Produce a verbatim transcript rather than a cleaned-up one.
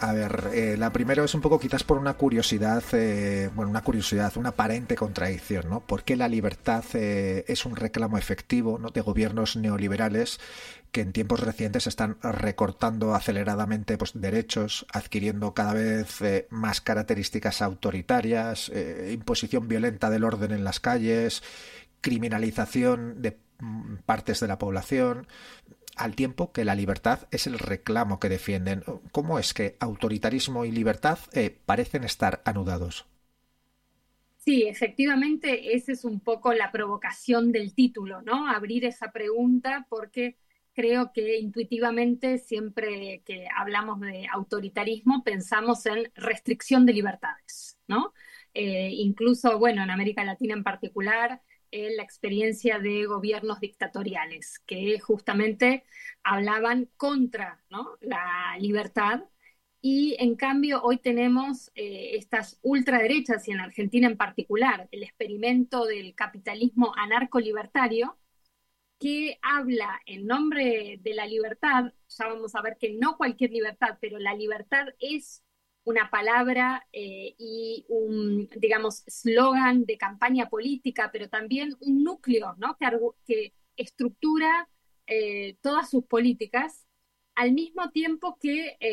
A ver, eh, la primera es un poco quizás por una curiosidad, eh, bueno, una curiosidad, una aparente contradicción, ¿no? ¿Por qué la libertad eh, es un reclamo efectivo, ¿no?, de gobiernos neoliberales que en tiempos recientes están recortando aceleradamente, pues, derechos, adquiriendo cada vez eh, más características autoritarias, eh, imposición violenta del orden en las calles, criminalización de mm, partes de la población, al tiempo que la libertad es el reclamo que defienden? ¿Cómo es que autoritarismo y libertad eh, parecen estar anudados? Sí, efectivamente, esa es un poco la provocación del título, ¿no? Abrir esa pregunta porque creo que intuitivamente siempre que hablamos de autoritarismo pensamos en restricción de libertades, ¿no? Eh, incluso, bueno, en América Latina en particular, eh, la experiencia de gobiernos dictatoriales que justamente hablaban contra, ¿no?, la libertad. Y en cambio hoy tenemos eh, estas ultraderechas, y en Argentina en particular, el experimento del capitalismo anarco-libertario, que habla en nombre de la libertad. Ya vamos a ver que no cualquier libertad, pero la libertad es una palabra eh, y un, digamos, eslogan de campaña política, pero también un núcleo, ¿no?, que, que estructura eh, todas sus políticas, al mismo tiempo que